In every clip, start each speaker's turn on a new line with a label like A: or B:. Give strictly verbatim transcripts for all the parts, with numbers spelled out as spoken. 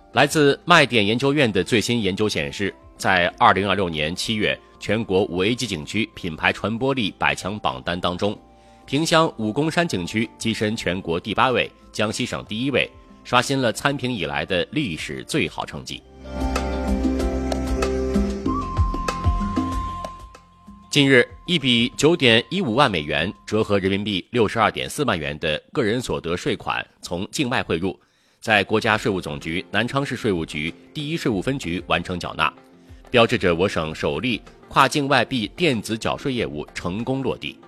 A: 来自麦点研究院的最新研究显示，在二零二六年七月全国五 A 级景区品牌传播力百强榜单当中，萍乡武功山景区跻身全国第八位，江西省第一位，刷新了参评以来的历史最好成绩。近日，一笔 九点一五万美元，折合人民币 六十二点四万元的个人所得税款从境外汇入，在国家税务总局南昌市税务局第一税务分局完成缴纳，标志着我省首例跨境外币电子缴税业务成功落地。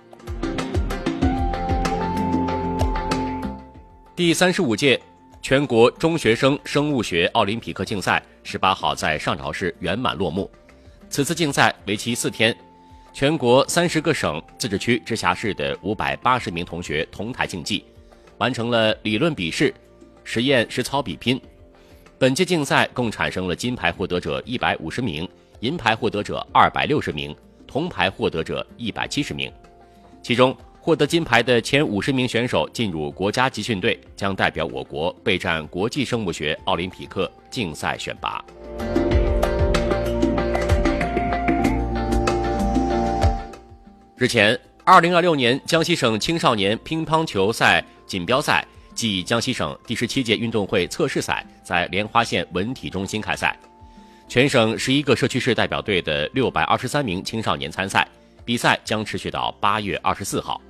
A: 第三十五届全国中学生生物学奥林匹克竞赛十八号在上饶市圆满落幕。此次竞赛为期四天，全国三十个省、自治区、直辖市的五百八十名同学同台竞技，完成了理论笔试、实验实操比拼。本届竞赛共产生了金牌获得者一百五十名，银牌获得者二百六十名，铜牌获得者一百七十名。其中获得金牌的前五十名选手进入国家集训队，将代表我国备战国际生物学奥林匹克竞赛选拔。日前，二零二六年江西省青少年乒乓球赛锦标赛暨江西省第十七届运动会测试赛在莲花县文体中心开赛，全省十一个社区市代表队的六百二十三名青少年参赛，比赛将持续到八月二十四号。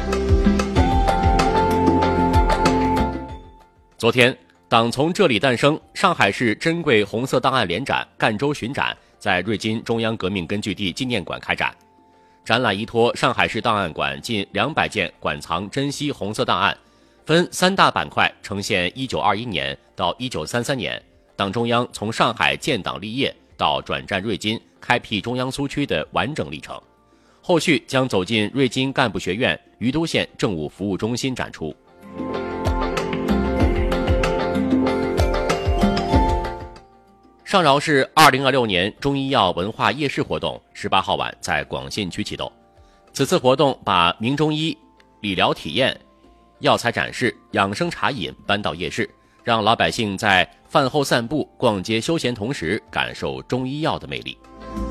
A: 昨天，党从这里诞生上海市珍贵红色档案联展赣州巡展在瑞金中央革命根据地纪念馆开展。展览依托上海市档案馆近两百件馆藏珍稀红色档案，分三大板块呈现一九二一年到一九三三年党中央从上海建党立业到转战瑞金开辟中央苏区的完整历程，后续将走进瑞金干部学院于都县政务服务中心展出。上饶市二零二六年中医药文化夜市活动十八号晚在广信区启动。此次活动把名中医、理疗体验、药材展示、养生茶饮搬到夜市，让老百姓在饭后散步、逛街休闲同时感受中医药的魅力。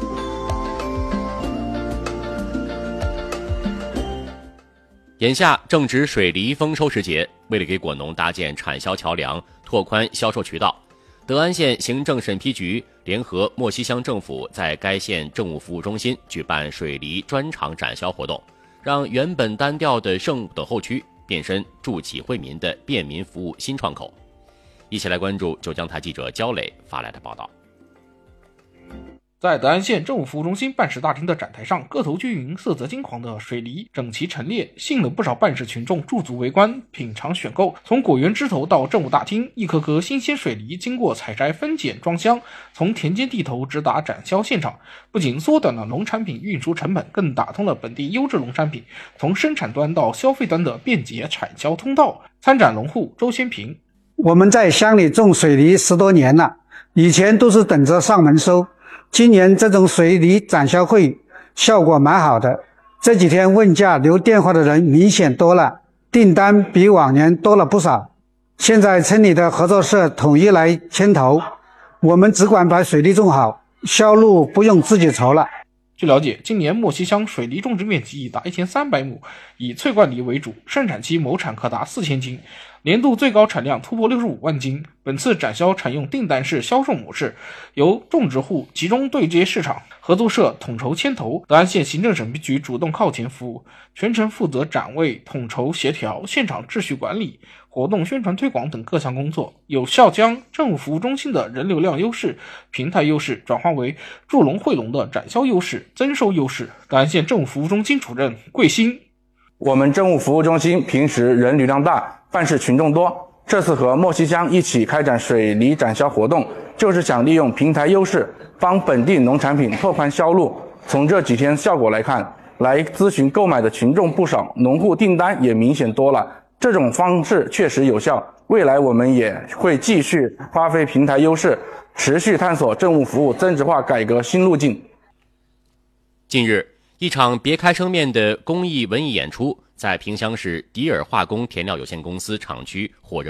A: 眼下正值水梨丰收时节，为了给果农搭建产销桥梁、拓宽销售渠道，德安县行政审批局联合莫西乡政府在该县政务服务中心举办水梨专场展销活动，让原本单调的省等候区变身助企惠民的便民服务新窗口。一起来关注九江台记者焦磊发来的报道。
B: 在德安县政务服务中心办事大厅的展台上，个头均匀、色泽金黄的水梨整齐陈列，吸引了不少办事群众驻足围观、品尝选购。从果园枝头到政务大厅，一颗颗新鲜水梨经过采摘、分拣、装箱，从田间地头直达展销现场，不仅缩短了农产品运输成本，更打通了本地优质农产品从生产端到消费端的便捷产销通道。参展农户周先平：
C: 我们在乡里种水梨十多年了，以前都是等着上门收。今年这种水梨展销会效果蛮好的，这几天问价留电话的人明显多了，订单比往年多了不少。现在村里的合作社统一来牵头，我们只管把水梨种好，销路不用自己愁了。
B: 据了解，今年莫西乡水梨种植面积已达一千三百亩，以翠冠梨为主，生产期亩产可达四千斤，年度最高产量突破六十五万斤。本次展销采用订单式销售模式，由种植户集中对接市场，合作社统筹牵头，德安县行政审批局主动靠前服务，全程负责展位、统筹协调、现场秩序管理、活动宣传推广等各项工作，有效将政务服务中心的人流量优势、平台优势转化为助农惠农的展销优势、增收优势。德安县政务服务中心主任桂新：
D: 我们政务服务中心平时人流量大，办事群众多，这次和莫西乡一起开展水梨展销活动，就是想利用平台优势帮本地农产品拓宽销路。从这几天效果来看，来咨询购买的群众不少，农户订单也明显多了，这种方式确实有效。未来我们也会继续发挥平台优势，持续探索政务服务增值化改革新路径。
A: 近日，一场别开生面的公益文艺演出在萍乡市迪尔化工填料有限公司厂区火热